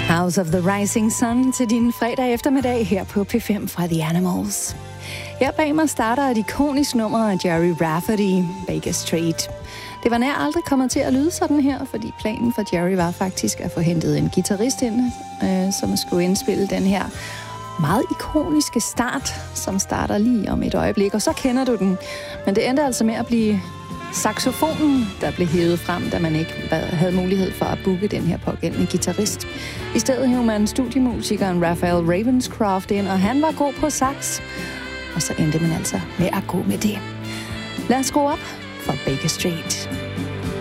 House of the Rising Sun til din fredag eftermiddag her på P5 fra The Animals. Her bag mig starter et ikonisk nummer af Gerry Rafferty, Baker Street. Det var nær aldrig kommet til at lyde sådan her, fordi planen for Gerry var faktisk at få hentet en guitarist ind, som skulle indspille den her meget ikoniske start, som starter lige om et øjeblik, og så kender du den. Men det endte altså med at blive saxofonen, der blev hævet frem, da man ikke havde mulighed for at booke den her pågældende guitarist. I stedet hævde man studiemusikeren Raphael Ravenscroft ind, og han var god på sax. Og så endte man altså med at gå med det. Lad os skrue op for Baker Street.